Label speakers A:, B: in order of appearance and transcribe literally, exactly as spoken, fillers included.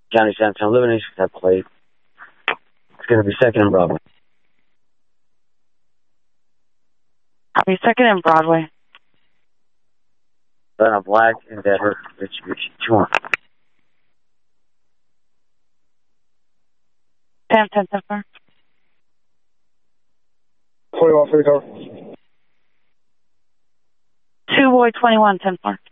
A: County San Antonio, elimination that plate. It's going to be second and Broadway.
B: Copy, second and Broadway.
A: Atlanta Black and that hurt distribution. two one.
B: ten ten ten four.
C: twenty-one for the cover.
B: two boy twenty-one ten four.